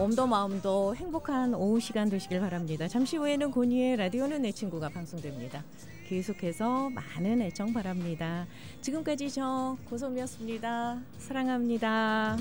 몸도 마음도 행복한 오후 시간 되시길 바랍니다. 잠시 후에는 고니의 라디오는 내 친구가 방송됩니다. 계속해서 많은 애청 바랍니다. 지금까지 저 고솜이었습니다. 사랑합니다.